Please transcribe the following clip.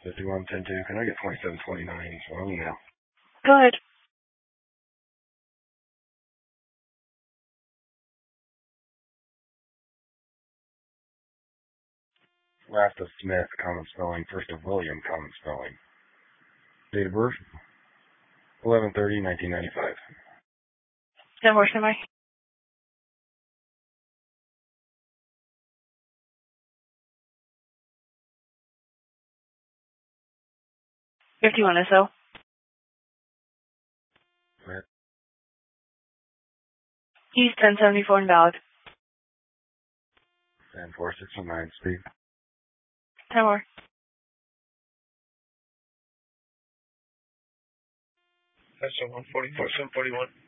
5110-2. Can I get 2729 as well now? Good. Last of Smith, common spelling. First of William, common spelling. Date of birth? 11/30/1995. Stand by. 51 SO. Right. He's 1074 invalid. And 4619, speak. 10 more. That's a 144, 741.